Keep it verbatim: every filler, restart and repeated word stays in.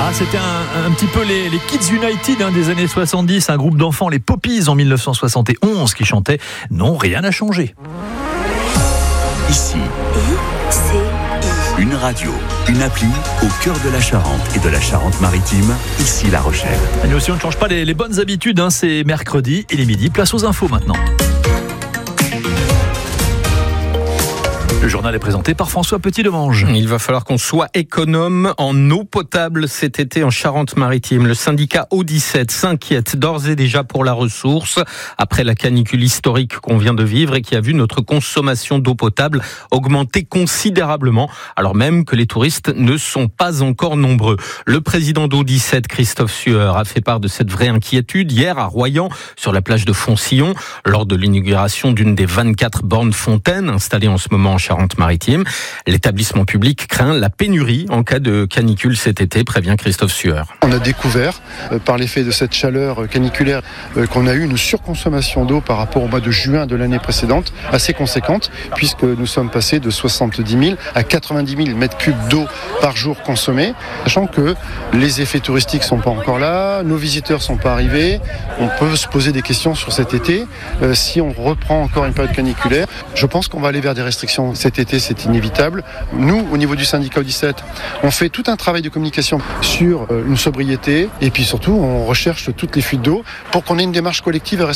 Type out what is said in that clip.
Ah, c'était un, un petit peu les, les Kids United hein, des années soixante-dix, un groupe d'enfants, les Poppies en mille neuf cent soixante et onze, qui chantaient « Non, rien n'a changé ». Ici, c'est une radio, une appli au cœur de la Charente et de la Charente-Maritime, ici La Rochelle. Et nous aussi, on ne change pas les, les bonnes habitudes, hein, c'est mercredi, il est midi, place aux infos maintenant. Le journal est présenté par François Petit-Demange. Il va falloir qu'on soit économe en eau potable cet été en Charente-Maritime. Le syndicat O dix-sept s'inquiète d'ores et déjà pour la ressource après la canicule historique qu'on vient de vivre et qui a vu notre consommation d'eau potable augmenter considérablement, alors même que les touristes ne sont pas encore nombreux. Le président d'O dix-sept, Christophe Sueur, a fait part de cette vraie inquiétude hier à Royan, sur la plage de Foncillon, lors de l'inauguration d'une des vingt-quatre bornes fontaines installées en ce moment en Charente-Maritime. L'établissement public craint la pénurie en cas de canicule cet été, prévient Christophe Sueur. On a découvert, euh, par l'effet de cette chaleur caniculaire, euh, qu'on a eu une surconsommation d'eau par rapport au mois de juin de l'année précédente, assez conséquente, puisque nous sommes passés de soixante-dix mille à quatre-vingt-dix mille mètres cubes d'eau par jour consommés, sachant que les effets touristiques sont pas encore là, nos visiteurs sont pas arrivés, on peut se poser des questions sur cet été. Euh, si on reprend encore une période caniculaire, je pense qu'on va aller vers des restrictions. Cet été, c'est inévitable. Nous, au niveau du syndicat O dix-sept, on fait tout un travail de communication sur une sobriété et puis surtout, on recherche toutes les fuites d'eau pour qu'on ait une démarche collective et responsable.